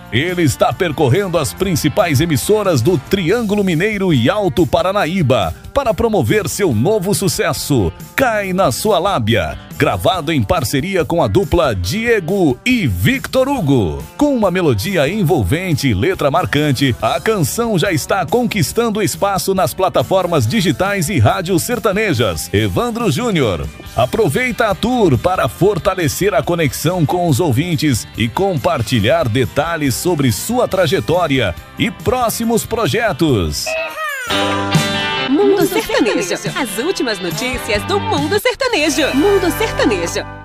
Ele está percorrendo as principais emissoras do Triângulo Mineiro e Alto Paranaíba para promover seu novo sucesso, Cai na Sua Lábia, gravado em parceria com a dupla Diego e Victor Hugo. Com uma melodia envolvente e letra marcante, a canção já está conquistando espaço nas plataformas digitais e rádios sertanejas. Evandro Júnior aproveita a tour para fortalecer a conexão com os ouvintes e compartilhar detalhes sobre sua trajetória e próximos projetos. Mundo Sertanejo. As últimas notícias do Mundo Sertanejo. Mundo Sertanejo.